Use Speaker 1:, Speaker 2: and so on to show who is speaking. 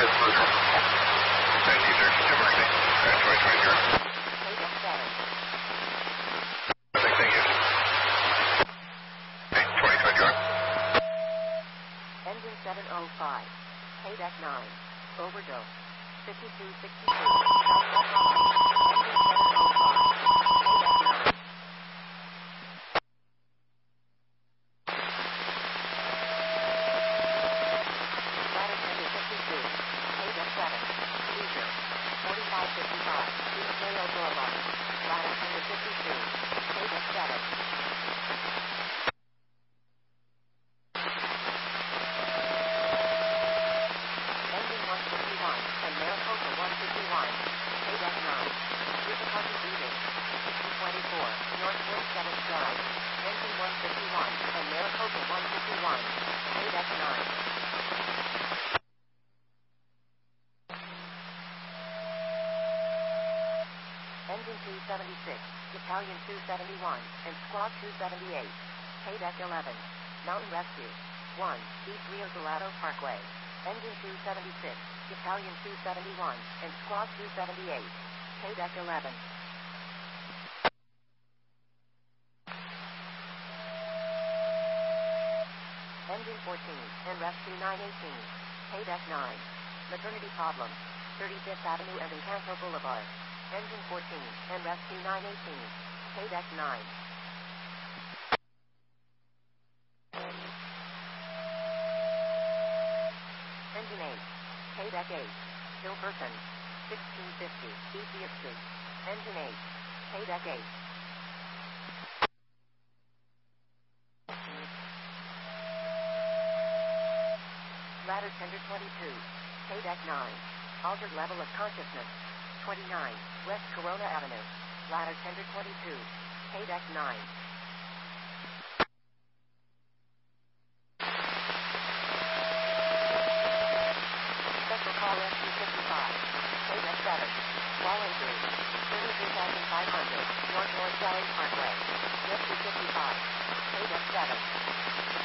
Speaker 1: Engine 705. Paydeck 9. Overdose. 5262. Southwest Engine 705. Paydeck 9. Ladder tender 52. Paydeck 7. Leisure. 4555. East Rail Boulevard. Ladder tender 52. Paydeck 7. Engine 151 and Maricopa 151. Paydeck 9. Difficulty breathing. 224. North Wind 7th Drive. Engine 151 and Maricopa 151. Paydeck 9. Engine 276, Battalion 271, and Squad 278. Paydeck 11. Mountain Rescue. 1. East Rio Salado Parkway. Engine 276, Battalion 271, and Squad 278. Paydeck 11. Engine 14, and Rescue 918. Paydeck 9. Maternity problem. 35th Avenue and Encanto Boulevard. Engine 14, and Rescue 918. Paydeck 9. Engine 8. Paydeck 8. Hilperson. 1650. Easier Street. Engine 8. Paydeck 8. Ladder tender 22. Paydeck 9. Altered level of consciousness. 29. West Corona Avenue. Ladder tender 22. Paydeck 9. Special call Rescue 55. Paydeck 7. Wall injury. 33,500. North Valley Parkway. Rescue 55. Paydeck 7.